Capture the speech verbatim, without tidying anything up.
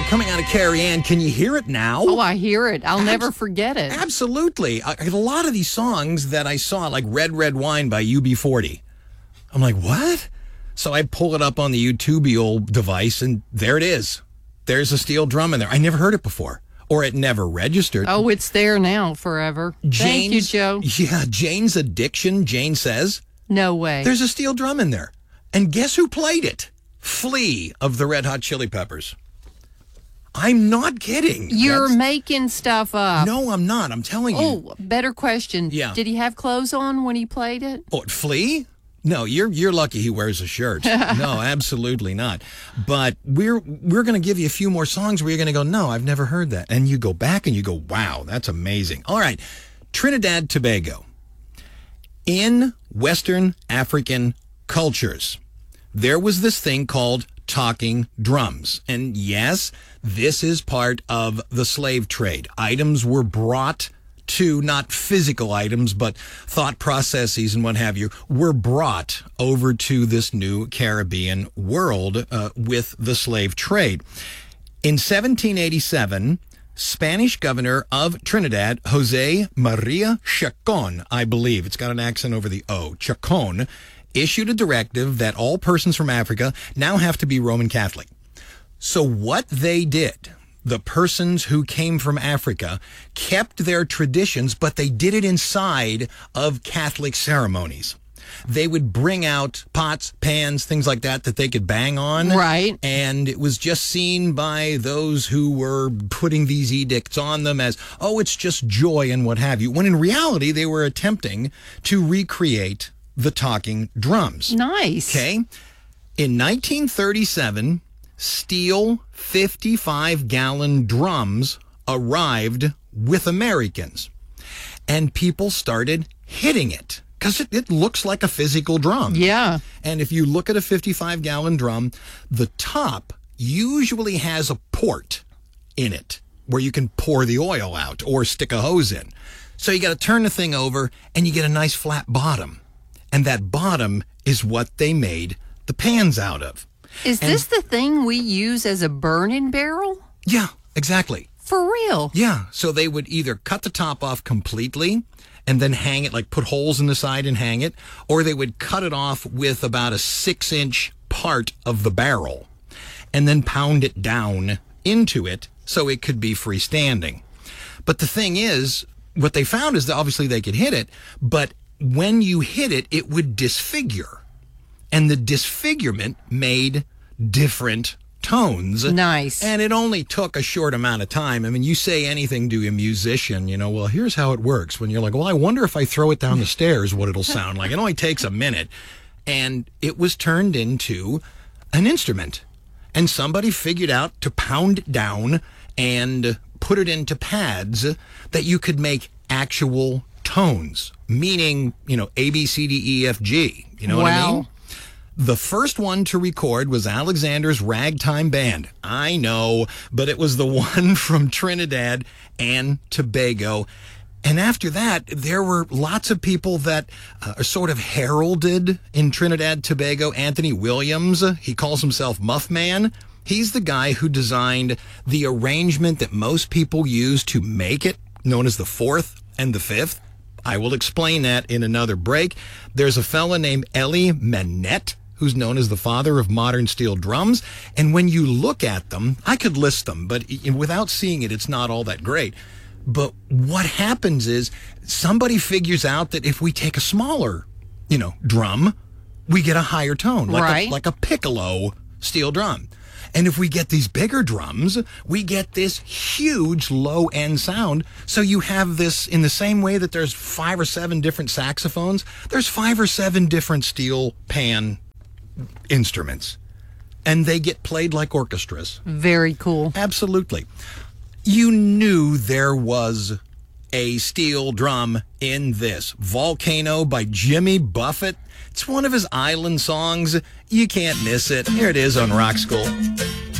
right, coming out of Carrie Ann, can you hear it now? Oh, I hear it. I'll Abs- never forget it. Absolutely. I, a lot of these songs that I saw, like Red, Red Wine by U B forty. I'm like, what? So I pull it up on the YouTubeal device, and there it is. There's a steel drum in there. I never heard it before, or it never registered. Oh, it's there now forever. Thank you, Joe. Yeah, Jane's Addiction, Jane says. No way. There's a steel drum in there. And guess who played it? Flea of the Red Hot Chili Peppers. I'm not kidding. You're That's... making stuff up. No, I'm not. I'm telling you. Oh, better question. Yeah. Did he have clothes on when he played it? Oh, Flea? No, you're you're lucky he wears a shirt. No, absolutely not. But we're we're going to give you a few more songs where you're going to go, no, I've never heard that. And you go back and you go, wow, that's amazing. All right, Trinidad Tobago. In Western African cultures, there was this thing called talking drums. And yes, this is part of the slave trade. Items were brought to, not physical items, but thought processes and what have you, were brought over to this new Caribbean world uh, with the slave trade. In seventeen eighty-seven, Spanish governor of Trinidad, Jose Maria Chacon, I believe, it's got an accent over the O, Chacon, issued a directive that all persons from Africa now have to be Roman Catholic. So what they did, the persons who came from Africa kept their traditions, but they did it inside of Catholic ceremonies. They would bring out pots, pans, things like that that they could bang on. Right. And it was just seen by those who were putting these edicts on them as, oh, it's just joy and what have you. When in reality, they were attempting to recreate the talking drums. Nice. Okay. In nineteen thirty-seven, steel fifty-five gallon drums arrived with Americans, and people started hitting it because it, it looks like a physical drum. Yeah. And if you look at a fifty-five gallon drum, the top usually has a port in it where you can pour the oil out or stick a hose in. So you got to turn the thing over and you get a nice flat bottom. And that bottom is what they made the pans out of. Is And- this the thing we use as a burning barrel? Yeah, exactly. For real? Yeah. So they would either cut the top off completely and then hang it, like put holes in the side and hang it, or they would cut it off with about a six inch part of the barrel and then pound it down into it so it could be freestanding. But the thing is, what they found is that obviously they could hit it, but when you hit it, it would disfigure. And the disfigurement made different tones. Nice. And it only took a short amount of time. I mean, you say anything to a musician, you know, well, here's how it works. When you're like, well, I wonder if I throw it down the stairs, what it'll sound like. It only takes a minute. And it was turned into an instrument. And somebody figured out to pound it down and put it into pads that you could make actual tones, meaning, you know, A, B, C, D, E, F, G. You know what I Wow. mean? The first one to record was Alexander's Ragtime Band. I know, but it was the one from Trinidad and Tobago. And after that, there were lots of people that uh, are sort of heralded in Trinidad Tobago. Anthony Williams, he calls himself Muffman. He's the guy who designed the arrangement that most people use to make it, known as the fourth and the fifth. I will explain that in another break. There's a fella named Elie Menette, who's known as the father of modern steel drums. And when you look at them, I could list them, but without seeing it, it's not all that great. But what happens is somebody figures out that if we take a smaller, you know, drum, we get a higher tone, like, Right. a, like a piccolo steel drum. And if we get these bigger drums, we get this huge low-end sound. So you have this in the same way that there's five or seven different saxophones, there's five or seven different steel pan instruments. And they get played like orchestras. Very cool. Absolutely. You knew there was a steel drum in this. Volcano by Jimmy Buffett. It's one of his island songs. You can't miss it. Here it is on Rock School.